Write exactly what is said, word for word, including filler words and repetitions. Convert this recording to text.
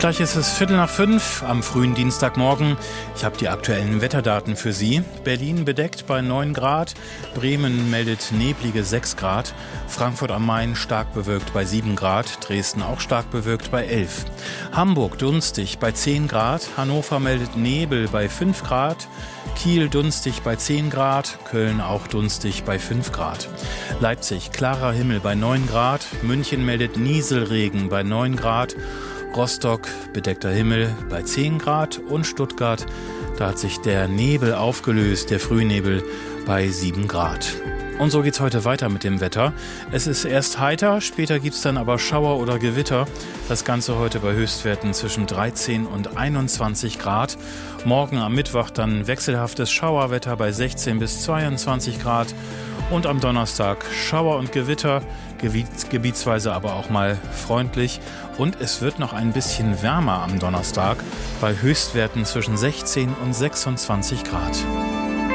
Gleich ist es Viertel nach fünf am frühen Dienstagmorgen. Ich habe die aktuellen Wetterdaten für Sie. Berlin bedeckt bei neun Grad, Bremen meldet neblige sechs Grad, Frankfurt am Main stark bewölkt bei sieben Grad, Dresden auch stark bewölkt bei elf. Hamburg dunstig bei zehn Grad, Hannover meldet Nebel bei fünf Grad, Kiel dunstig bei zehn Grad, Köln auch dunstig bei fünf Grad. Leipzig klarer Himmel bei neun Grad, München meldet Nieselregen bei neun Grad, Rostock bedeckter Himmel bei zehn Grad und Stuttgart, da hat sich der Nebel aufgelöst, der Frühnebel bei sieben Grad. Und so geht's heute weiter mit dem Wetter. Es ist erst heiter, später gibt's dann aber Schauer oder Gewitter. Das Ganze heute bei Höchstwerten zwischen dreizehn und einundzwanzig Grad. Morgen am Mittwoch dann wechselhaftes Schauerwetter bei sechzehn bis zweiundzwanzig Grad. Und am Donnerstag Schauer und Gewitter, gebiets- gebietsweise aber auch mal freundlich. Und es wird noch ein bisschen wärmer am Donnerstag bei Höchstwerten zwischen sechzehn und sechsundzwanzig Grad.